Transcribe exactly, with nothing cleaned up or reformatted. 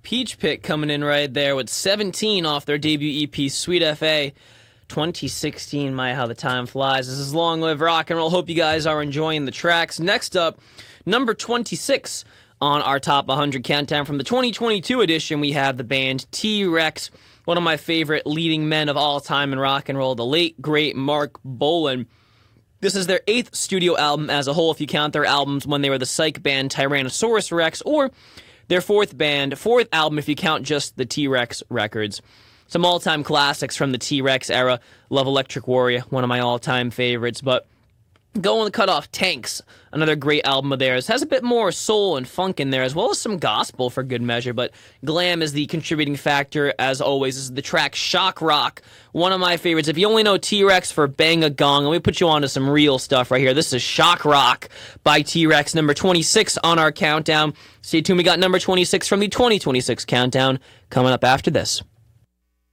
Peach Pit coming in right there with seventeen off their debut E P, Sweet F A. twenty sixteen, my, how the time flies. This is Long Live Rock and Roll. Hope you guys are enjoying the tracks. Next up, number twenty-six on our Top one hundred Countdown. From the twenty twenty-two edition, we have the band T-Rex, one of my favorite leading men of all time in rock and roll, the late, great Mark Bolan. This is their eighth studio album as a whole, if you count their albums when they were the psych band Tyrannosaurus Rex, or their fourth band, fourth album if you count just the T-Rex records. Some all-time classics from the T-Rex era. Love Electric Warrior, one of my all-time favorites. But going to cut off Tanks, another great album of theirs. Has a bit more soul and funk in there, as well as some gospel for good measure. But glam is the contributing factor, as always. This is the track Shock Rock, one of my favorites. If you only know T-Rex for Bang a Gong, let me put you on to some real stuff right here. This is Shock Rock by T-Rex, number twenty-six on our countdown. Stay tuned, we got number twenty-six from the twenty twenty-six countdown coming up after this.